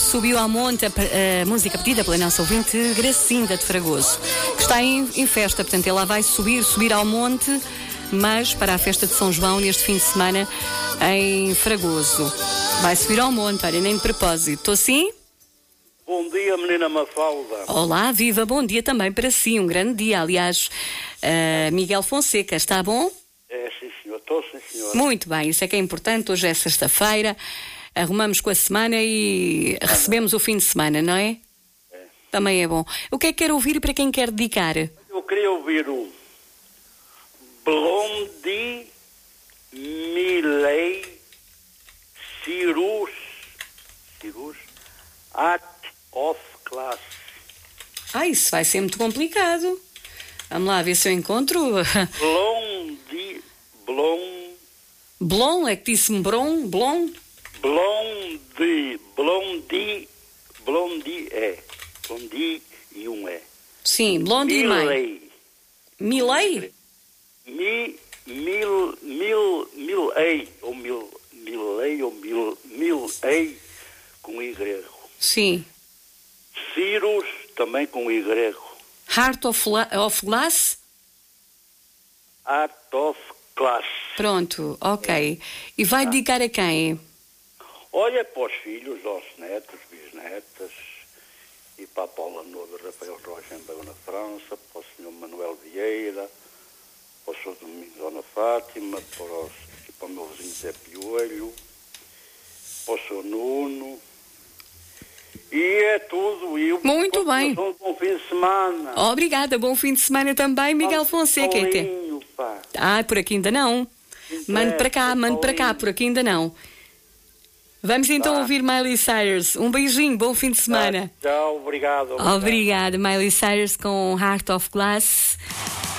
Subiu ao monte, a música pedida pela nossa ouvinte Gracinda de Fragoso. Está em festa, portanto, ela vai subir ao monte, mas para a festa de São João neste fim de semana em Fragoso. Vai subir ao monte, olha, nem de propósito. Estou sim? Bom dia, menina Mafalda. Olá, viva, bom dia também para si, um grande dia, aliás. Miguel Fonseca, está bom? É, sim senhor, estou sim senhor. Muito bem, isso é que é importante, hoje é sexta-feira, arrumamos com a semana e recebemos o fim de semana, não é? É. Também é bom. O que é que quer ouvir e para quem quer dedicar? Eu queria ouvir o Blondie Miley Cyrus Art of Class. Isso vai ser muito complicado. Vamos lá ver se eu encontro. Blon, é que disse-me Blon? Blondie e um é. Sim, Blondie May. Milei? Milei com Y. Sim. Cyrus também com Y. Heart of Glass? Art of Class. Pronto, ok. E vai dedicar a quem? Olha, para os filhos, aos netos, bisnetas, e para a Paula Novo e Rafael Rocha em Bagão na França, para o Sr. Manuel Vieira, para o Sr. Domingos Dona Fátima, para o meu vizinho Zé Piolho, para o Sr. Nuno. E é tudo. Muito bem. Bom fim de semana. Obrigada, bom fim de semana também, Miguel Fonseca. Por aqui ainda não. Mande para cá, por aqui ainda não. Vamos então ouvir Miley Cyrus. Um beijinho, bom fim de semana. Tchau, obrigado. Obrigada, Miley Cyrus com Heart of Glass.